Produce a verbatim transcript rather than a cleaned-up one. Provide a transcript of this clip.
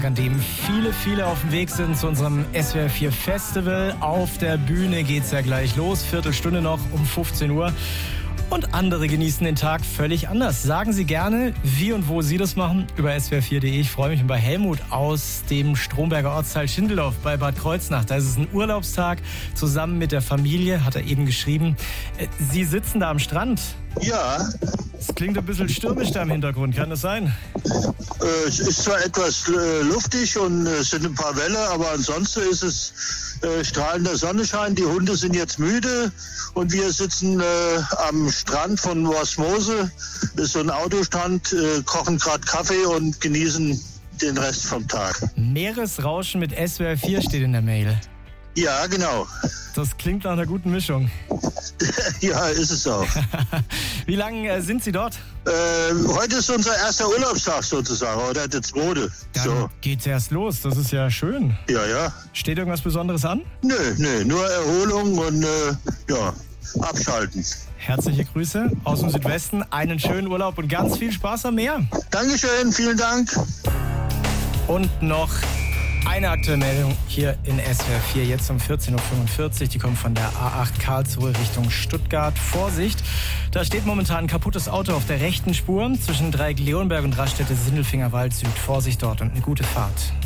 An dem viele, viele auf dem Weg sind zu unserem S W R vier Festival. Auf der Bühne geht's ja gleich los, Viertelstunde noch um fünfzehn Uhr. Und andere genießen den Tag völlig anders. Sagen Sie gerne, wie und wo Sie das machen, über S W R vier punkt de. Ich freue mich bei Helmut aus dem Stromberger Ortsteil Schindeldorf bei Bad Kreuznach. Da ist es ein Urlaubstag zusammen mit der Familie, hat er eben geschrieben. Sie sitzen da am Strand. Ja. Es klingt ein bisschen stürmisch da im Hintergrund, kann das sein? Äh, es ist zwar etwas äh, luftig und es äh, sind ein paar Welle, aber ansonsten ist es äh, strahlender Sonnenschein. Die Hunde sind jetzt müde und wir sitzen äh, am Strand von Morsmose. Das ist so ein Autostrand, äh, kochen gerade Kaffee und genießen den Rest vom Tag. Meeresrauschen mit S W R vier steht in der Mail. Ja, genau. Das klingt nach einer guten Mischung. Ja, ist es auch. Wie lange äh, sind Sie dort? Äh, heute ist unser erster Urlaubstag sozusagen, oder der zweite. Dann so. geht's erst los, das ist ja schön. Ja, ja. Steht irgendwas Besonderes an? Nö, nö, nur Erholung und äh, ja, abschalten. Herzliche Grüße aus dem Südwesten, einen schönen Urlaub und ganz viel Spaß am Meer. Dankeschön, vielen Dank. Und noch eine aktuelle Meldung hier in S W R vier, jetzt um vierzehn Uhr fünfundvierzig. Die kommt von der A acht Karlsruhe Richtung Stuttgart. Vorsicht, da steht momentan ein kaputtes Auto auf der rechten Spur zwischen Dreieck Leonberg und Raststätte Sindelfingerwald Süd. Vorsicht dort und eine gute Fahrt.